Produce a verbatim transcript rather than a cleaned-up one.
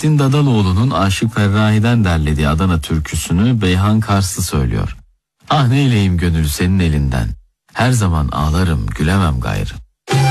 Nurettin Dadaloğlu'nun Aşık Ferrahi'den derlediği Adana türküsünü Beyhan Karslı söylüyor. Ah neyleyim gönül senin elinden, her zaman ağlarım gülemem gayrı.